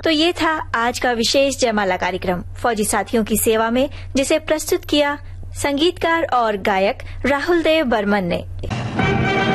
तो ये था आज का विशेष जयमाला कार्यक्रम फौजी साथियों की सेवा में, जिसे प्रस्तुत किया संगीतकार और गायक राहुल देव बर्मन ने।